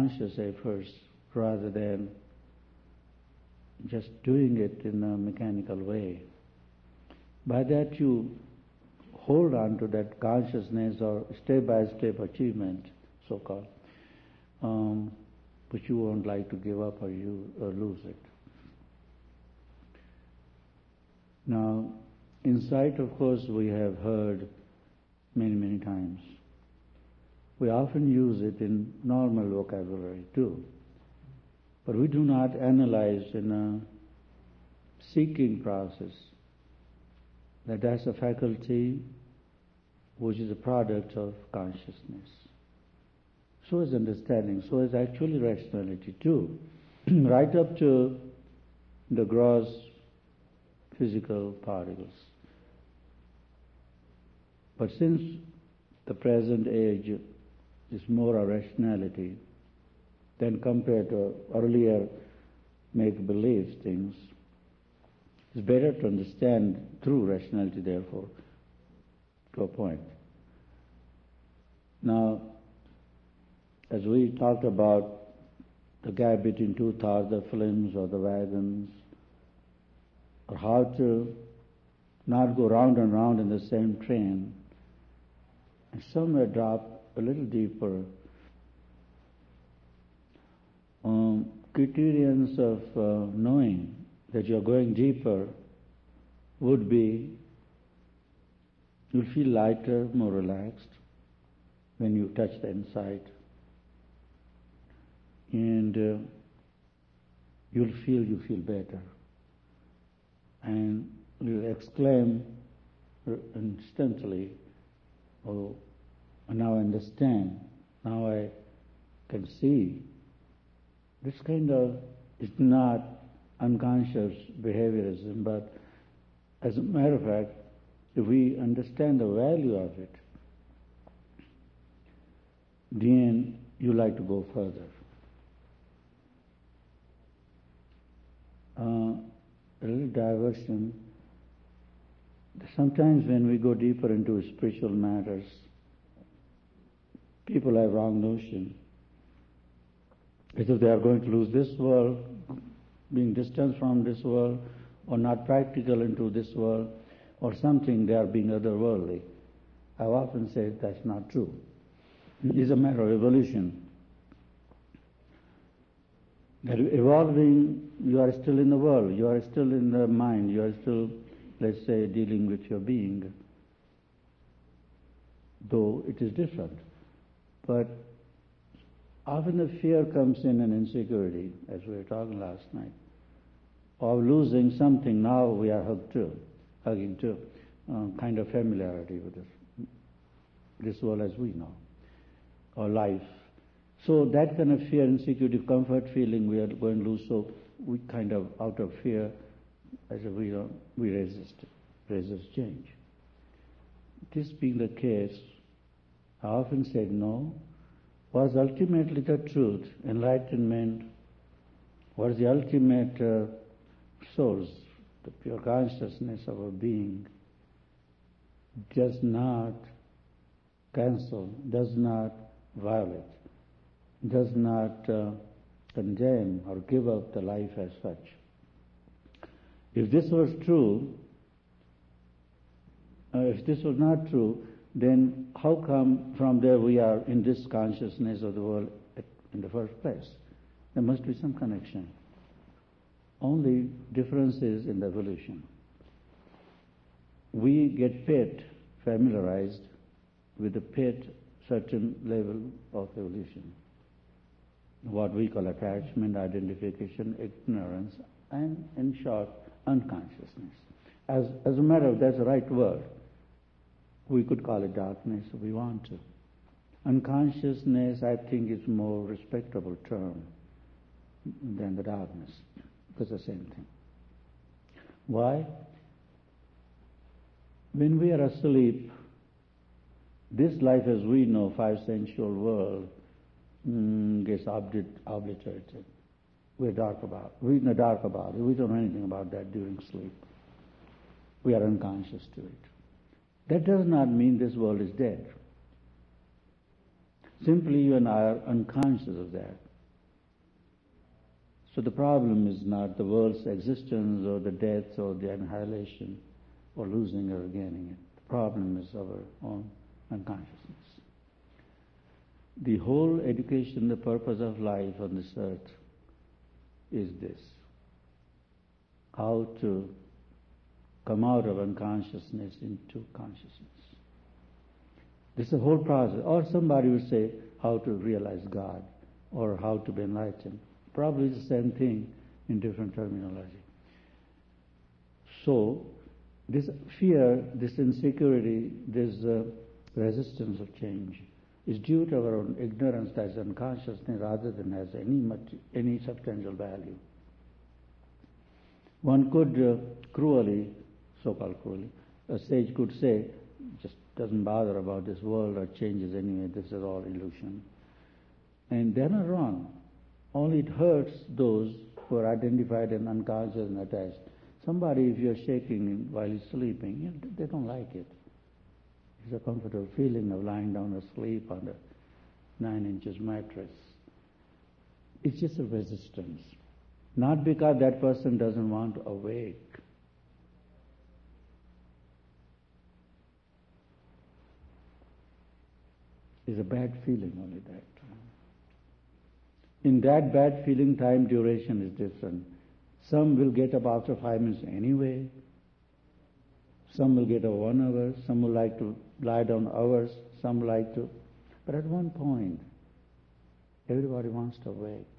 conscious efforts rather than just doing it in a mechanical way. By that you hold on to that consciousness or step-by-step achievement, so-called, but you won't like to give up or lose it. Now, insight, of course, we have heard many, many times. We often use it in normal vocabulary too, but we do not analyze in a seeking process that that's a faculty which is a product of consciousness. So is understanding, so is actually rationality too, right up to the gross physical particles. But since the present age is more a rationality than compared to earlier make-believe things, it's better to understand through rationality, therefore, to a point. Now, as we talked about the gap between two thoughts, the films or the wagons, or how to not go round and round in the same train, and somewhere drop a little deeper. Criterions of knowing that you're going deeper would be you'll feel lighter, more relaxed when you touch the inside. And you feel better. And you'll exclaim instantly, oh, now I understand, now I can see. This kind of is not unconscious behaviorism, but as a matter of fact, if we understand the value of it, then you like to go further. A little diversion. Sometimes when we go deeper into spiritual matters, people have wrong notion. Either they are going to lose this world, being distant from this world, or not practical into this world, or something, they are being otherworldly. I've often said that's not true. It is a matter of evolution. That evolving, you are still in the world, you are still in the mind, you are still, let's say, dealing with your being, though it is different. But often the fear comes in and insecurity, as we were talking last night, of losing something. Now we are hugging too, kind of familiarity with this world as we know, or life. So that kind of fear, insecurity, comfort feeling we are going to lose, so we kind of, out of fear, as if we resist change. This being the case, I often said no, was ultimately the truth, enlightenment, was the ultimate source, the pure consciousness of a being, does not cancel, does not violate, does not condemn or give up the life as such. If this was true, if this was not true, then how come from there we are in this consciousness of the world in the first place? There must be some connection. Only difference is in the evolution. We get familiarized with the certain level of evolution. What we call attachment, identification, ignorance, and in short, unconsciousness. As a matter of that's the right word. We could call it darkness if we want to. Unconsciousness, I think, is more respectable term than the darkness. It's the same thing. Why? When we are asleep, this life as we know, five sensual world, gets obliterated. We're in the dark about it. We don't know anything about that during sleep. We are unconscious to it. That does not mean this world is dead. Simply you and I are unconscious of that. So the problem is not the world's existence or the death or the annihilation or losing or gaining it. The problem is our own unconsciousness. The whole education, the purpose of life on this earth is this: how to come out of unconsciousness into consciousness. This is the whole process. Or somebody would say how to realize God or how to be enlightened. Probably the same thing in different terminology. So this fear, this insecurity, this resistance of change is due to our own ignorance that is unconsciousness rather than has any substantial value. One could cruelly, so-called cruelly, a sage could say, just doesn't bother about this world or changes anyway, this is all illusion. And they're not wrong. Only it hurts those who are identified and unconscious and attached. Somebody, if you're shaking him while he's sleeping, they don't like it. It's a comfortable feeling of lying down asleep on a 9-inch mattress. It's just a resistance. Not because that person doesn't want to awake. It's a bad feeling, only that. In that bad feeling, time duration is different. Some will get up after 5 minutes anyway. Some will get up 1 hour. Some will like to lie down hours. Some like to... But at one point, everybody wants to awake.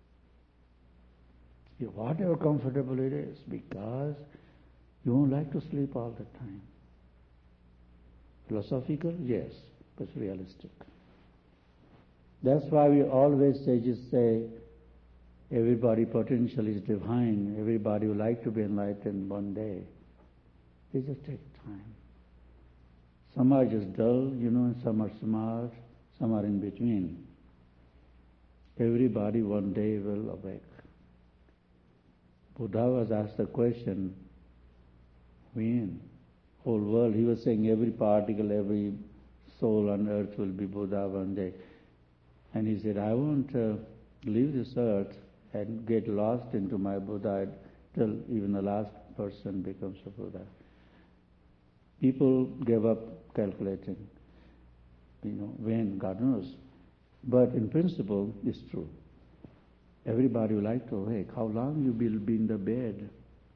Whatever comfortable it is, because you won't like to sleep all the time. Philosophical? Yes, but realistic. That's why we always sages say, everybody potential is divine, everybody would like to be enlightened one day. They just take time. Some are just dull, and some are smart, some are in between. Everybody one day will awake. Buddha was asked the question, when? Whole world, he was saying every particle, every soul on earth will be Buddha one day. And he said, I won't leave this earth and get lost into my Buddha till even the last person becomes a Buddha. People gave up calculating, when, God knows. But in principle, it's true. Everybody would like to awake. How long you will be in the bed?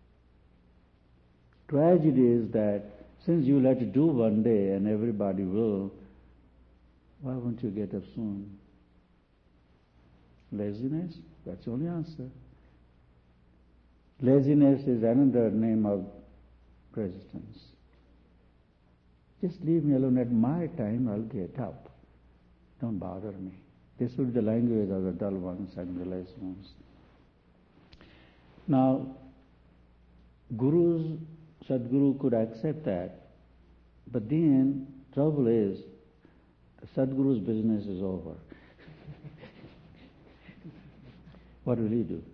Tragedy is that since you will have to do one day and everybody will, why won't you get up soon? Laziness? That's the only answer. Laziness is another name of resistance. Just leave me alone. At my time, I'll get up. Don't bother me. This would be the language of the dull ones and the lazy ones. Now, Sadguru could accept that, but then trouble is, Sadguru's business is over. What will he do?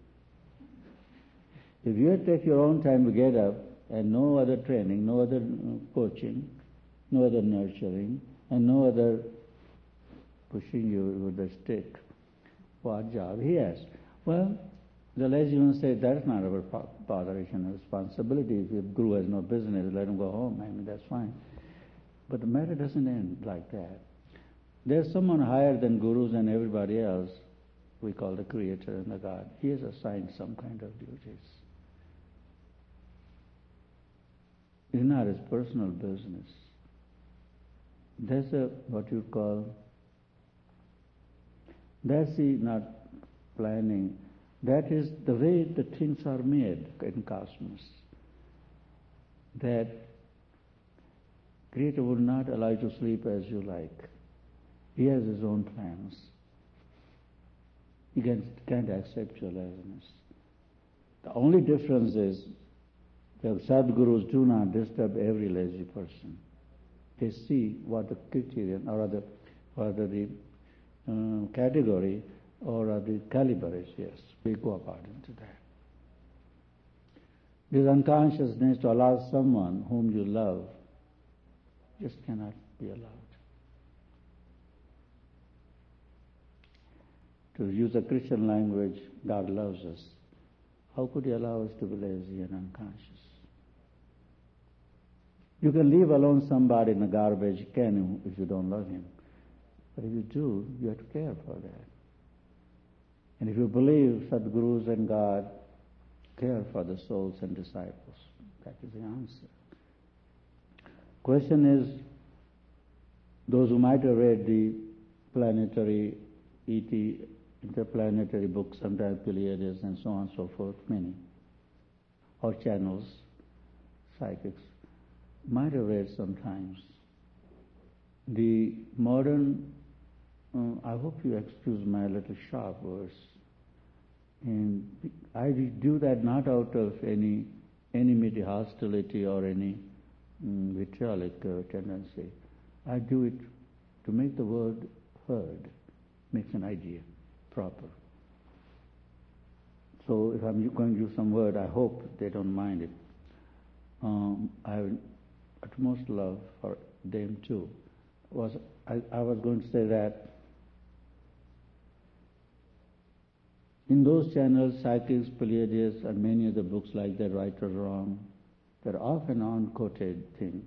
If you take your own time to get up and no other training, no other coaching, no other nurturing, and no other pushing you with a stick, what job he has? Well, the lazy one said, that's not our botheration and responsibility. If Guru has no business, let him go home. That's fine. But the matter doesn't end like that. There's someone higher than Gurus and everybody else, we call the Creator and the God. He has assigned some kind of duties. It's not his personal business. That's what you call, that's not planning. That is the way the things are made in cosmos. That Creator would not allow you to sleep as you like. He has his own plans. He can't accept your laziness. The only difference is that Sadgurus do not disturb every lazy person. They see what the criterion or the category or the caliber is, yes. We go according to that. This unconsciousness to allow someone whom you love just cannot be allowed. To use a Christian language, God loves us. How could He allow us to be lazy and unconscious? You can leave alone somebody in a garbage can if you don't love him. But if you do, you have to care for that. And if you believe Sadgurus and God care for the souls and disciples, that is the answer. Question is, those who might have read the planetary ET, interplanetary books, sometimes Pleiades and so on and so forth, many, or channels, psychics, might have read sometimes. The modern, I hope you excuse my little sharp words, and I do that not out of any enmity, hostility, or any vitriolic tendency. I do it to make the word heard, makes an idea proper. So if I'm going to use some word, I hope they don't mind it. I have utmost love for them too. I was going to say that in those channels, Psychics, Pleiades, and many other books like that, Right or Wrong, they're often unquoted thing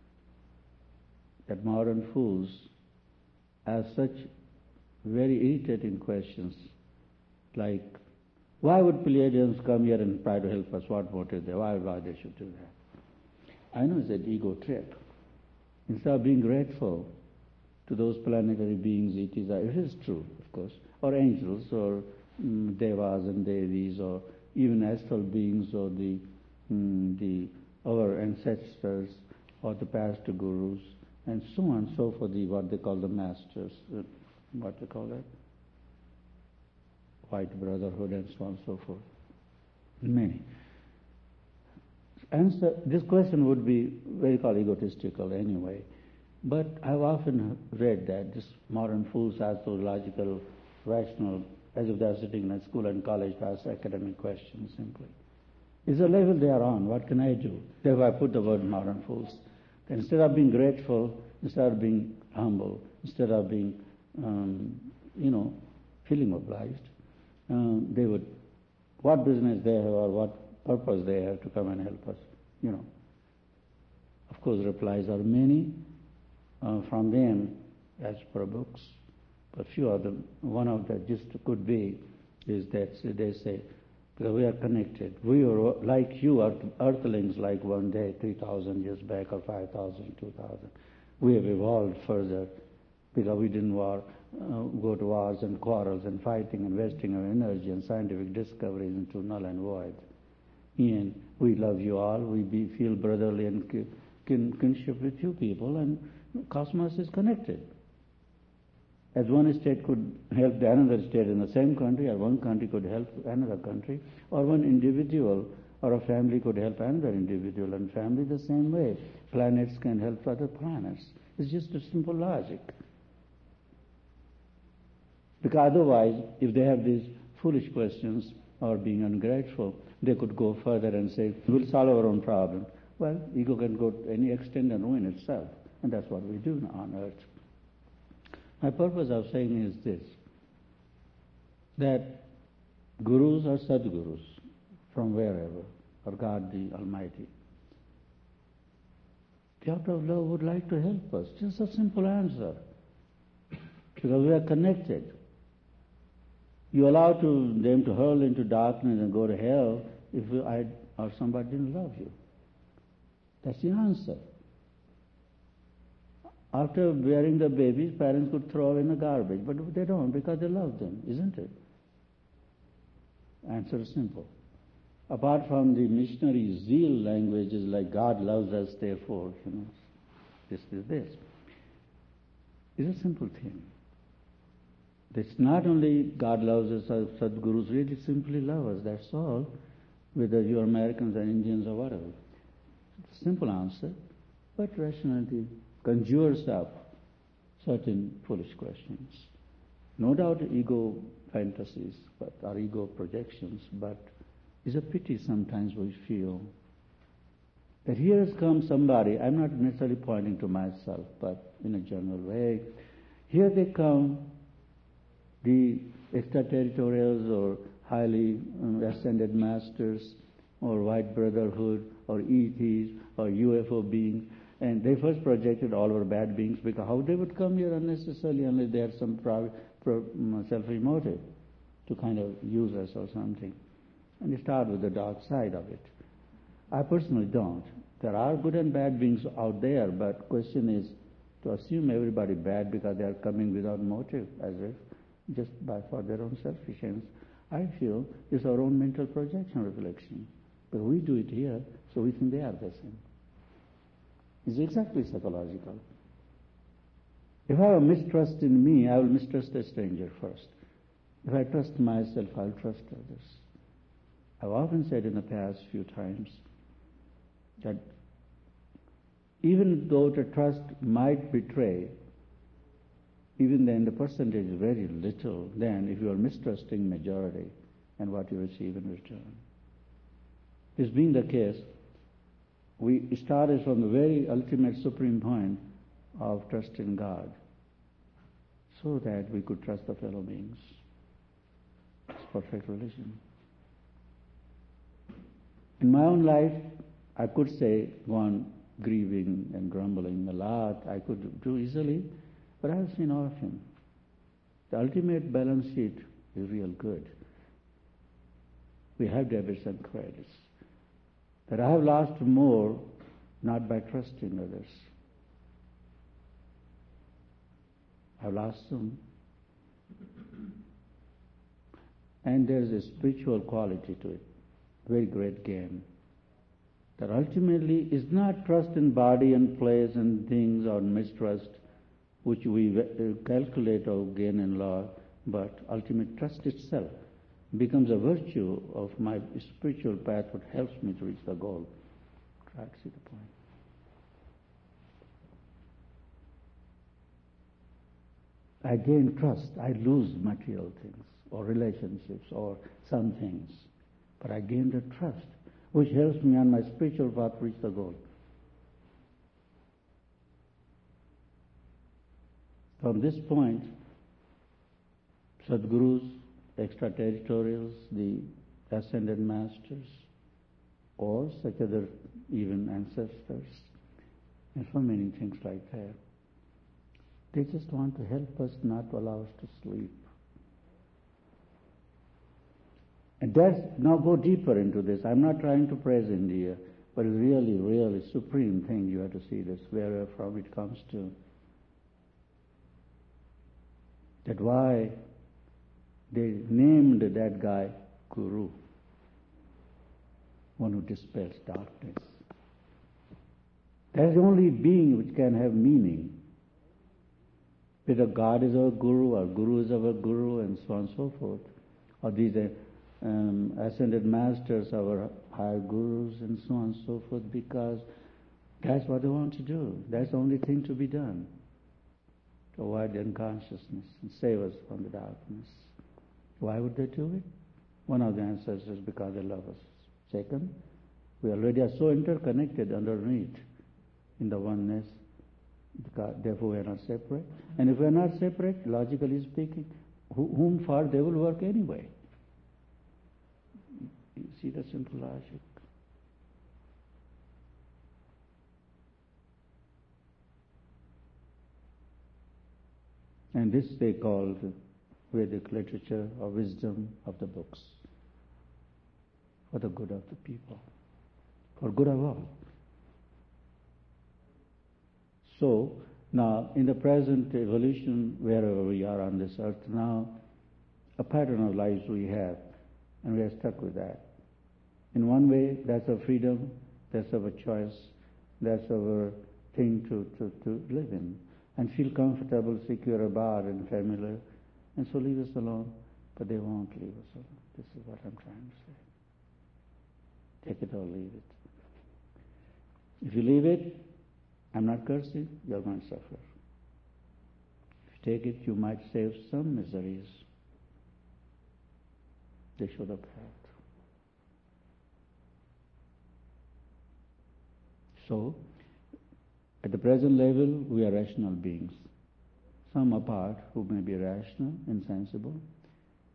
that modern fools ask such very irritating questions like, why would Pleiadians come here and try to help us? What motive there? Why they should do that? I know it's an ego trip. Instead of being grateful to those planetary beings, it is true, of course, or angels, or devas and devis, or even astral beings, or our ancestors, or the past gurus, and so on and so forth, what they call the masters, what they call that? White Brotherhood, and so on and so forth. Many. Answer this question would be very called egotistical anyway, but I've often read that this modern fools ask those logical, rational, as if they're sitting in a school and college to ask academic questions simply. It's the level they are on. What can I do? Therefore I put the word modern fools. Instead of being grateful, instead of being humble, instead of being, feeling obliged, they would, what business they have or what purpose they have to come and help us, Of course, replies are many from them as per books, but few of them, one of them just could be, is that they say, because we are connected. We are like you, earthlings, like one day, 3,000 years back, or 5,000, 2,000. We have evolved further because we didn't go to wars and quarrels and fighting and wasting our energy and scientific discoveries into null and void. And we love you all. We feel brotherly and kinship with you people, and cosmos is connected. As one state could help another state in the same country, or one country could help another country, or one individual or a family could help another individual, and family the same way. Planets can help other planets. It's just a simple logic. Because otherwise, if they have these foolish questions or being ungrateful, they could go further and say, we'll solve our own problem. Well, ego can go to any extent and ruin itself, and that's what we do on earth. My purpose of saying is this, that gurus or sadgurus from wherever, or God the Almighty, the out of love would like to help us. Just a simple answer. Because we are connected. You allow them to hurl into darkness and go to hell if I or somebody didn't love you. That's the answer. After bearing the babies, parents could throw away in the garbage, but they don't because they love them, isn't it? Answer is simple. Apart from the missionary zeal languages like God loves us, therefore, this is this. It's a simple thing. It's not only God loves us, Sadgurus really simply love us, that's all, whether you're Americans or Indians or whatever. It's a simple answer, but rationality conjures up certain foolish questions. No doubt ego fantasies, or ego projections, but it's a pity sometimes we feel that here has come somebody, I'm not necessarily pointing to myself, but in a general way, here they come, the extraterritorials or highly ascended masters or white brotherhood or ETs or UFO beings. And they first projected all our bad beings, because how they would come here unnecessarily unless they had some selfish motive to kind of use us or something. And you start with the dark side of it. I personally don't. There are good and bad beings out there, but question is to assume everybody bad because they are coming without motive, as if just for their own selfish ends. I feel it's our own mental projection reflection. But we do it here, so we think they are the same. It's exactly psychological. If I have a mistrust in me, I will mistrust a stranger first. If I trust myself, I'll trust others. I've often said in the past few times that even though the trust might betray, even then the percentage is very little than if you are mistrusting majority and what you receive in return. This being the case, we started from the very ultimate supreme point of trust in God so that we could trust the fellow beings. It's perfect religion. In my own life, I could say go on grieving and grumbling a lot. I could do easily, but I have seen often the ultimate balance sheet is real good. We have debits and credits. That I have lost more not by trusting others. I've lost some. And there's a spiritual quality to it, very great game. That ultimately is not trust in body and place and things or mistrust, which we calculate or gain and lose, but ultimate trust itself becomes a virtue of my spiritual path, what helps me to reach the goal. Try to see the point. I gain trust. I lose material things or relationships or some things. But I gain the trust, which helps me on my spiritual path to reach the goal. From this point, Sadgurus, extraterritorials, the ascended masters, or such other even ancestors, and so many things like that, they just want to help us, not to allow us to sleep. And that's, now go deeper into this. I'm not trying to praise India, but it's really, really supreme thing. You have to see this, wherever from it comes to. That why they named that guy Guru, one who dispels darkness. That's the only being which can have meaning. Whether God is our Guru, or Guru is our Guru, and so on and so forth, or these ascended masters, our higher Gurus, and so on and so forth, because that's what they want to do. That's the only thing to be done, to avoid the unconsciousness and save us from the darkness. Why would they do it? One of the answers is because they love us. Second, we already are so interconnected underneath in the oneness, because therefore we are not separate. And if we are not separate, logically speaking, whom for they will work anyway. You see the simple logic. And this they call the Vedic literature or wisdom of the books, for the good of the people, for good of all. So, now, in the present evolution, wherever we are on this earth now, a pattern of lives we have, and we are stuck with that. In one way, that's our freedom, that's our choice, that's our thing to live in, and feel comfortable, secure about and familiar, and so leave us alone. But they won't leave us alone. This is what I'm trying to say. Take it or leave it. If you leave it, I'm not cursing, you're going to suffer. If you take it, you might save some miseries they should have had. So, at the present level, we are rational beings. Some apart who may be rational, insensible,